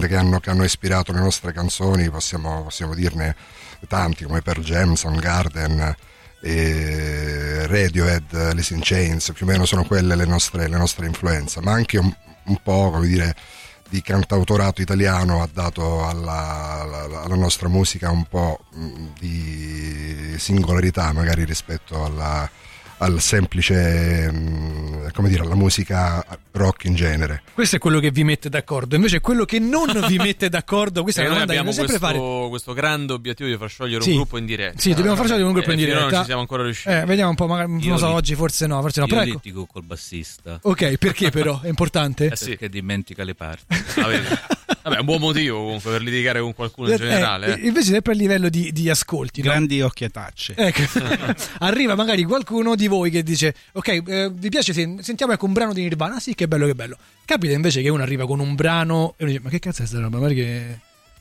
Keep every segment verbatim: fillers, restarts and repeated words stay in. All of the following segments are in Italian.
che hanno, che hanno ispirato le nostre canzoni, possiamo, possiamo dirne tanti, come Pearl Jam, Soundgarden, e Radiohead, Alice in Chains, più o meno sono quelle le nostre, le nostre influenze, ma anche un, un po', come dire, di cantautorato italiano ha dato alla, alla, alla nostra musica un po' di singolarità magari rispetto alla, al semplice, come dire, alla musica rock in genere. Questo è quello che vi mette d'accordo, invece quello che non vi mette d'accordo, questa è una domanda che abbiamo sempre questo, fare. questo grande obiettivo di far sciogliere sì. un gruppo in diretta. Sì, dobbiamo far sciogliere un gruppo eh, in diretta. Non ci siamo ancora riusciti. Eh, vediamo un po', magari, non so, li- oggi forse no, forse no. Io Però ecco. litigo col bassista. Ok, perché però? È importante? Eh sì. Perché dimentica le parti. Vabbè, è un buon motivo comunque per litigare con qualcuno in Eh, generale. eh, invece sempre a livello di, di ascolti, no? Grandi occhiatacce. Ecco. Arriva magari qualcuno di voi che dice ok, eh, vi piace, se- sentiamo ecco un brano di Nirvana, sì, che bello, che bello. Capita invece che uno arriva con un brano e uno dice ma che cazzo è sta roba, magari che...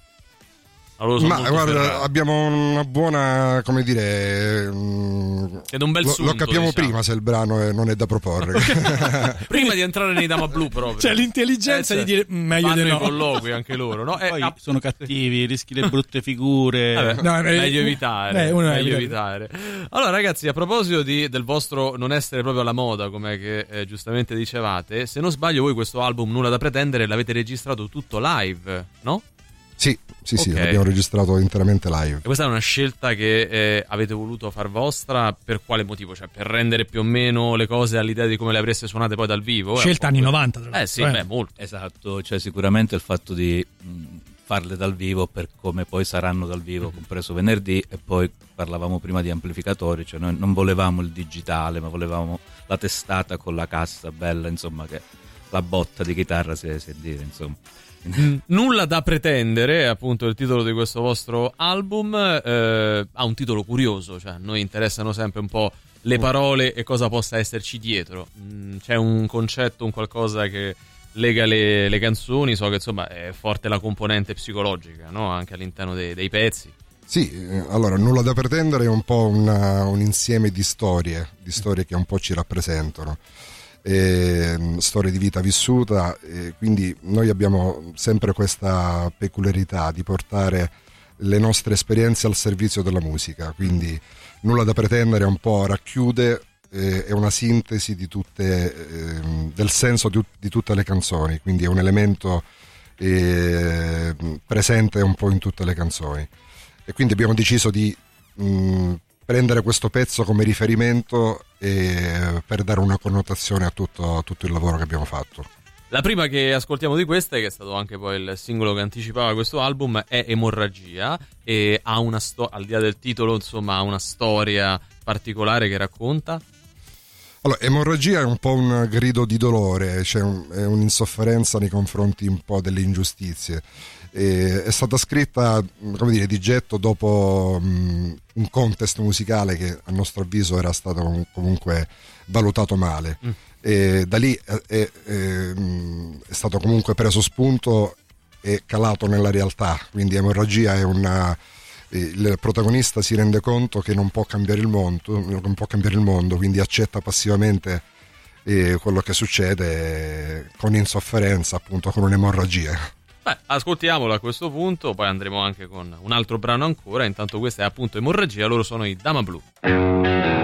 Allora, sono Ma molto guarda, ferrato. abbiamo una buona, come dire, mh, Ed un bel lo, sunto, lo capiamo diciamo. prima se il brano è- non è da proporre. Prima di entrare nei Dama Blu proprio. Cioè l'intelligenza Eh, di dire "Mm, meglio fanno di i no". colloqui anche loro, no? Eh, Poi ah, sono cattivi, rischi le brutte figure. vabbè, No, eh, meglio eh, evitare, eh, uno meglio evita- evitare. Allora ragazzi, a proposito di, del vostro non essere proprio alla moda, come che eh, giustamente dicevate, se non sbaglio voi questo album Nulla da pretendere l'avete registrato tutto live, no? Sì, sì, sì, Ok. l'abbiamo registrato interamente live. E questa è una scelta che eh, avete voluto far vostra, per quale motivo? Cioè per rendere più o meno le cose all'idea di come le avreste suonate poi dal vivo? Scelta Eh, anni un po' novanta, tra Eh l'altro, sì, eh. beh, molto. Esatto, cioè sicuramente il fatto di mh, farle dal vivo per come poi saranno dal vivo, compreso venerdì, e poi parlavamo prima di amplificatori, cioè noi non volevamo il digitale, ma volevamo la testata con la cassa bella, insomma, che la botta di chitarra si si dire, insomma. Nulla da pretendere è appunto il titolo di questo vostro album, eh, ha un titolo curioso, cioè a noi interessano sempre un po' le parole e cosa possa esserci dietro. Mm, c'è un concetto, un qualcosa che lega le, le canzoni, so che insomma è forte la componente psicologica, no? Anche all'interno dei, dei pezzi. Sì, eh, allora Nulla da pretendere è un po' una- un insieme di storie, di storie che un po' ci rappresentano. E, mh, storie di vita vissuta, e quindi noi abbiamo sempre questa peculiarità di portare le nostre esperienze al servizio della musica, quindi Nulla da pretendere un po' racchiude, eh, è una sintesi di tutte, eh, del senso di, di tutte le canzoni, quindi è un elemento eh, presente un po' in tutte le canzoni, e quindi abbiamo deciso di mh, prendere questo pezzo come riferimento e per dare una connotazione a tutto, a tutto il lavoro che abbiamo fatto. La prima che ascoltiamo di queste, che è stato anche poi il singolo che anticipava questo album, è Emorragia, e ha una sto- al di là del titolo, insomma, ha una storia particolare che racconta. Allora, Emorragia è un po' un grido di dolore, cioè un, è un'insofferenza nei confronti un po' delle ingiustizie. E è stata scritta, come dire, di getto dopo um, un contest musicale che a nostro avviso era stato com- comunque valutato male. Mm. E da lì è, è, è, è stato comunque preso spunto e calato nella realtà, quindi Emorragia è una... il protagonista si rende conto che non può cambiare il mondo, non può cambiare il mondo, quindi accetta passivamente eh, quello che succede con insofferenza, appunto, con un'emorragia. Beh, ascoltiamolo a questo punto, poi andremo anche con un altro brano ancora. Intanto questa è appunto Emorragia, loro sono i Dama Blu.